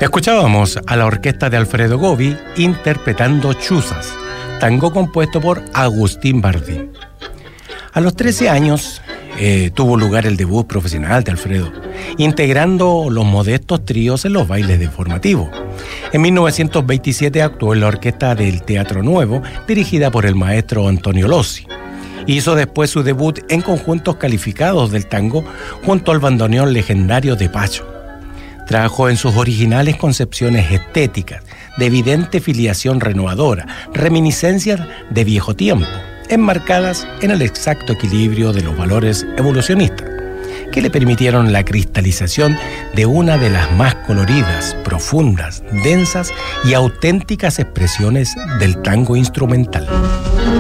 Escuchábamos a la orquesta de Alfredo Gobi interpretando Chuzas, tango compuesto por Agustín Bardín. A los 13 años tuvo lugar el debut profesional de Alfredo, integrando los modestos tríos en los bailes de formativo. En 1927 actuó en la orquesta del Teatro Nuevo, dirigida por el maestro Antonio Lossi. Hizo después su debut en conjuntos calificados del tango junto al bandoneón legendario de Pacho. Trabajó en sus originales concepciones estéticas, de evidente filiación renovadora, reminiscencias de viejo tiempo, enmarcadas en el exacto equilibrio de los valores evolucionistas, que le permitieron la cristalización de una de las más coloridas, profundas, densas y auténticas expresiones del tango instrumental.